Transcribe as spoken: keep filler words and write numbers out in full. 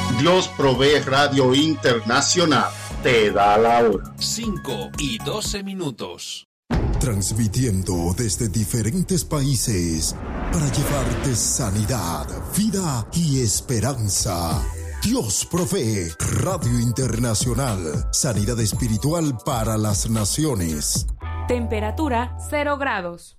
Dios Provee Radio Internacional te da la hora. cinco y doce minutos. Transmitiendo desde diferentes países para llevarte sanidad, vida y esperanza. Dios Provee Radio Internacional. Sanidad espiritual para las naciones. Temperatura cero grados.